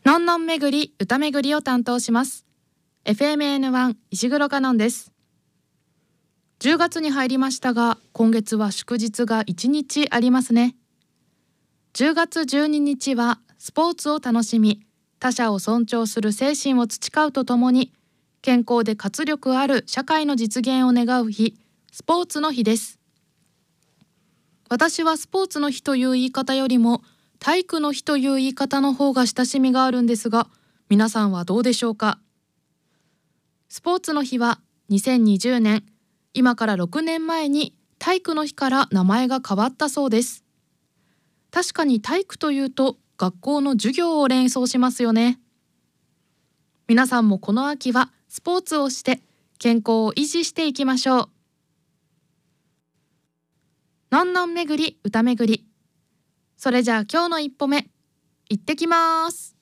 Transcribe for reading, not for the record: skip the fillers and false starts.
のんのん巡り歌巡りを担当します。 FMN1 石黒香音です。10月に入りましたが、今月は祝日が1日ありますね。10月12日はスポーツを楽しみ、他者を尊重する精神を培うとともに、健康で活力ある社会の実現を願う日、スポーツの日です。私はスポーツの日という言い方よりも体育の日という言い方の方が親しみがあるんですが、皆さんはどうでしょうか。スポーツの日は2020年、今から6年前に体育の日から名前が変わったそうです。確かに体育というと学校の授業を連想しますよね。皆さんもこの秋はスポーツをして健康を維持していきましょう。のんのん巡り歌巡り。それじゃあ今日の一歩目、行ってきます。